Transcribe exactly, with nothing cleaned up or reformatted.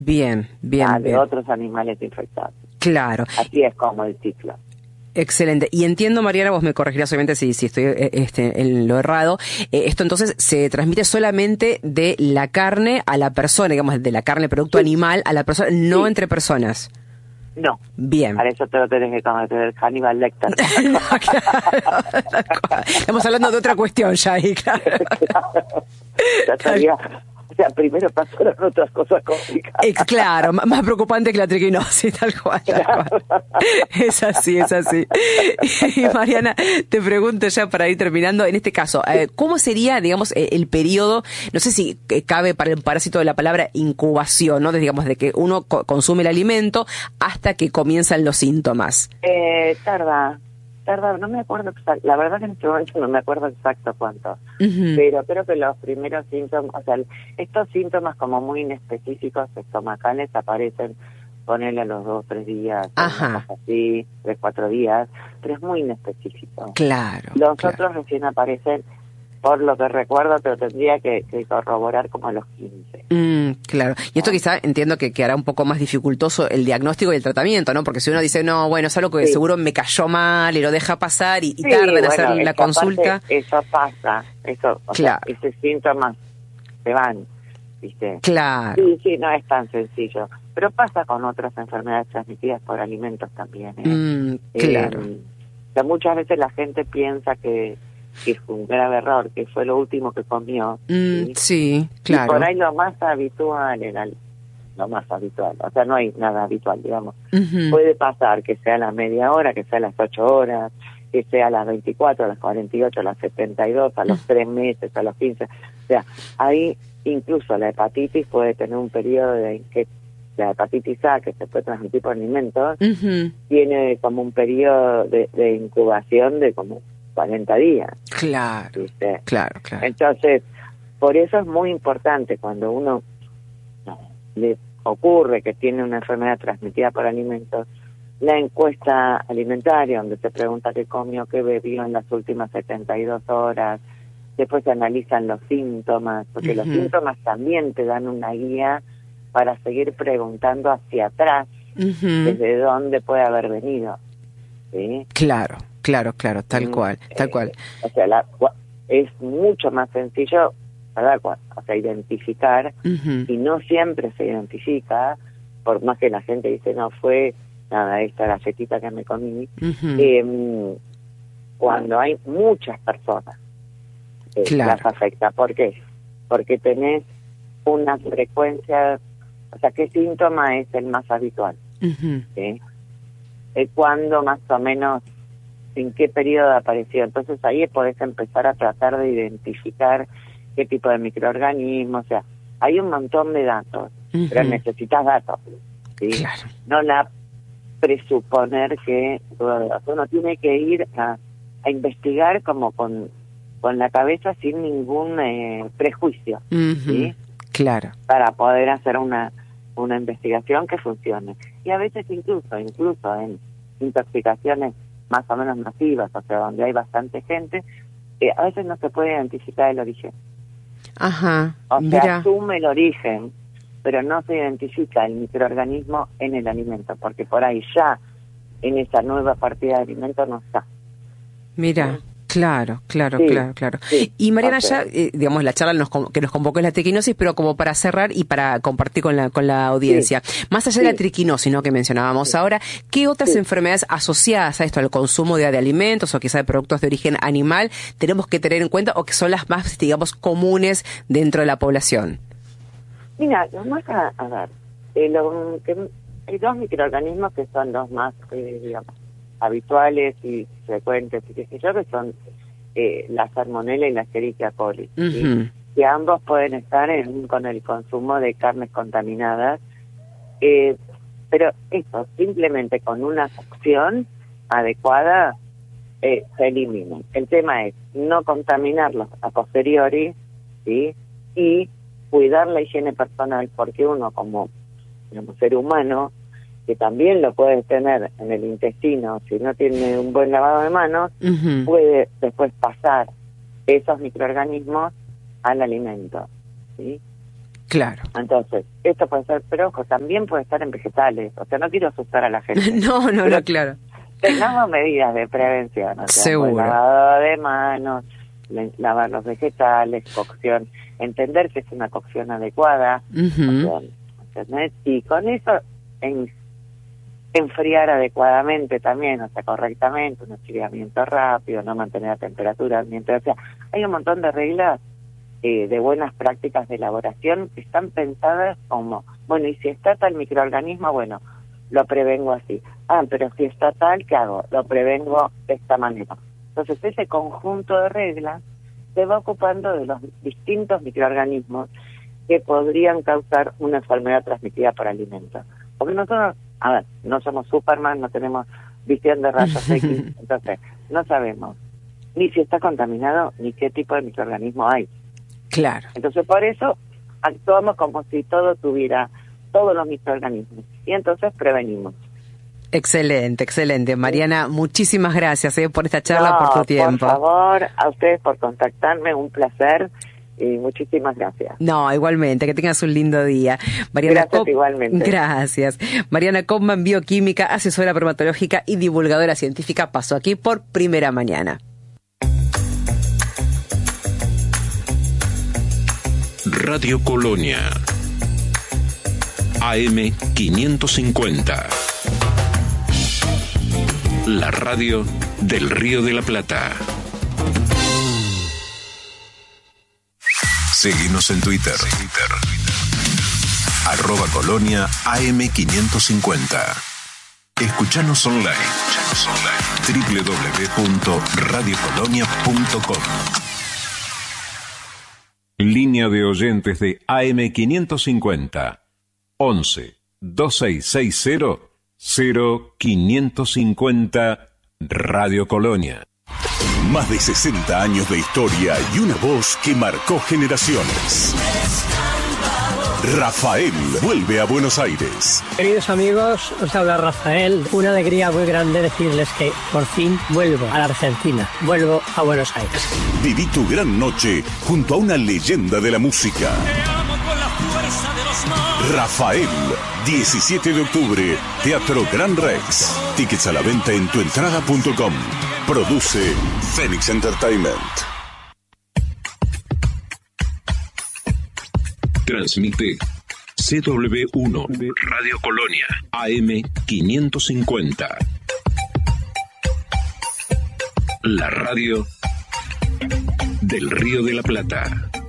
Bien, bien, ah, de bien. otros animales infectados. Claro. Así es como el ciclo. Excelente. Y entiendo, Mariana, vos me corregirás obviamente si, si estoy este, en lo errado, eh, esto entonces se transmite solamente de la carne a la persona, digamos, de la carne producto Sí. animal a la persona, no Sí. entre personas. No. Bien. Para eso te lo tenés que conocer, Hannibal Lecter. No, claro. Estamos hablando de otra cuestión ya ahí, claro. Claro. Ya sabía. O sea, primero pasaron otras cosas complicadas. Ex, claro, m- más preocupante que la triquinosis, tal cual, tal cual. Es así, es así. Y Mariana, te pregunto ya para ir terminando, en este caso, eh, ¿cómo sería, digamos, eh, el periodo, no sé si eh, cabe para el parásito de la palabra incubación, ¿no? Desde, digamos, de que uno co- consume el alimento hasta que comienzan los síntomas? Eh, tarda, tarda, no me acuerdo exacto, la verdad que en este momento no me acuerdo exacto cuánto, Uh-huh. pero creo que los primeros síntomas, o sea, estos síntomas como muy inespecíficos estomacales aparecen, ponele a los dos, tres días, Ajá. una cosa así, tres, cuatro días, pero es muy inespecífico. Claro. Los claro. otros recién aparecen, por lo que recuerdo, pero tendría que, que corroborar como a los quince. Mm, claro. Y esto quizá entiendo que, que hará un poco más dificultoso el diagnóstico y el tratamiento, ¿no? Porque si uno dice, no, bueno, es algo que Sí. seguro me cayó mal y lo deja pasar y, y Sí, tarda en bueno, hacer es la que aparte consulta. eso pasa, eso, o Claro. sea, esos síntomas se van, ¿viste? Claro. Sí, sí, no es tan sencillo. Pero pasa con otras enfermedades transmitidas por alimentos también, ¿eh? Mm, claro. Eh, o sea, muchas veces la gente piensa que, que es un grave error, que fue lo último que comió. Mm, ¿sí? sí, Y claro. por ahí lo más habitual era el- lo más habitual. O sea, no hay nada habitual, digamos. Ujú. Puede pasar que sea a la media hora, que sea a las ocho horas, que sea a las veinticuatro, a las cuarenta y ocho, a las setenta y dos, a los tres meses, a los quince. O sea, ahí incluso la hepatitis puede tener un periodo en que la hepatitis A, que se puede transmitir por alimentos, Ujú. tiene como un periodo de, de incubación de como cuarenta días, Claro, ¿viste? claro, claro. Entonces, por eso es muy importante cuando uno no, le ocurre que tiene una enfermedad transmitida por alimentos, la encuesta alimentaria, donde se pregunta qué comió, qué bebió en las últimas setenta y dos horas, después se analizan los síntomas, porque los Ujú. síntomas también te dan una guía para seguir preguntando hacia atrás Ujú. desde dónde puede haber venido, ¿sí? Claro, claro, claro, tal Mm, cual, tal eh, cual. O sea, la, es mucho más sencillo, ¿verdad? O sea, identificar, Ujú. y no siempre se identifica, por más que la gente dice, no, fue nada, esta galletita que me comí, Ujú. eh, cuando hay muchas personas eh, Claro. las afecta. ¿Por qué? Porque tenés una frecuencia, o sea, ¿qué síntoma es el más habitual? Ujú. ¿Sí? Eh, ¿Cuándo más o menos, en qué periodo apareció? Entonces ahí podés empezar a tratar de identificar qué tipo de microorganismo, o sea, hay un montón de datos, Ujú. pero necesitas datos, ¿sí? Claro. No la presuponer que uno tiene que ir a, a investigar como con, con la cabeza sin ningún eh, prejuicio, Ujú. ¿sí? Claro. Para poder hacer una una investigación que funcione. Y a veces incluso, incluso en intoxicaciones más o menos masivas, o sea, donde hay bastante gente, eh, a veces no se puede identificar el origen. Ajá, O sea, mira. asume el origen, pero no se identifica el microorganismo en el alimento, porque por ahí ya en esa nueva partida de alimento no está. Mira, claro, claro, Sí, claro, claro. sí, Y Mariana, o sea, ya, eh, digamos, la charla nos, con- que nos convocó es la triquinosis, pero como para cerrar y para compartir con la, con la audiencia. Más allá de la sí. triquinosis, ¿no?, que mencionábamos Sí. ahora, ¿qué otras Sí. enfermedades asociadas a esto, al consumo de, de alimentos o quizá de productos de origen animal, tenemos que tener en cuenta o que son las más, digamos, comunes dentro de la población? Mira, los más, a, a ver, eh, lo, que, hay dos microorganismos que son los más, eh, digamos, habituales y frecuentes, y qué sé yo, que son eh, la salmonella y la Escherichia coli, ¿sí? Ujú. Que ambos pueden estar en, con el consumo de carnes contaminadas, eh, pero eso, simplemente con una cocción adecuada, eh, se eliminan. El tema es no contaminarlos a posteriori, ¿sí? Y cuidar la higiene personal, porque uno como, como ser humano, que también lo puede tener en el intestino, si no tiene un buen lavado de manos, Ujú. puede después pasar esos microorganismos al alimento, ¿sí? Claro. Entonces, esto puede ser, pero ojo, también puede estar en vegetales. O sea, no quiero asustar a la gente. no, no, no, claro. Tengamos medidas de prevención. O sea, Seguro. Pues, lavado de manos, le- lavar los vegetales, cocción. Entender que es una cocción adecuada. Uh-huh. O sea, ¿entendés? Y con eso, en, enfriar adecuadamente también, o sea, correctamente, un enfriamiento rápido, no mantener la temperatura ambiente. O sea, hay un montón de reglas eh, de buenas prácticas de elaboración que están pensadas como, bueno, y si está tal microorganismo, bueno, lo prevengo así. Ah, pero si está tal, ¿qué hago? Lo prevengo de esta manera. Entonces, ese conjunto de reglas se va ocupando de los distintos microorganismos que podrían causar una enfermedad transmitida por alimentos. Porque nosotros, a ver, no somos Superman, no tenemos visión de rayos X, entonces no sabemos ni si está contaminado ni qué tipo de microorganismo hay. Claro. Entonces, por eso actuamos como si todo tuviera todos los microorganismos y entonces prevenimos. Excelente, excelente. Mariana, muchísimas gracias eh, por esta charla, No, por tu tiempo. Por favor, a ustedes por contactarme, un placer y muchísimas gracias. No, igualmente, que tengas un lindo día. Mariana Gracias, Cop- igualmente. Gracias. Mariana Kopman, bioquímica, asesora bromatológica y divulgadora científica, pasó aquí por Primera Mañana. Radio Colonia, A M quinientos cincuenta. La radio del Río de la Plata. Seguinos en Twitter. Arroba Colonia A M quinientos cincuenta. Escuchanos online. doble u doble u doble u punto radio colonia punto com. Línea de oyentes de A M quinientos cincuenta. once, veintiséis sesenta, cero quinientos cincuenta. Radio Colonia. Más de sesenta años de historia y una voz que marcó generaciones. Rafael vuelve a Buenos Aires. Queridos amigos, os habla Rafael. Una alegría muy grande decirles que por fin vuelvo a la Argentina, vuelvo a Buenos Aires. Viví tu gran noche junto a una leyenda de la música. Rafael, diecisiete de octubre, Teatro Gran Rex. Tickets a la venta en tuentrada punto com. Produce Phoenix Entertainment. Transmite C W uno Radio Colonia A M quinientos cincuenta. La radio del Río de la Plata.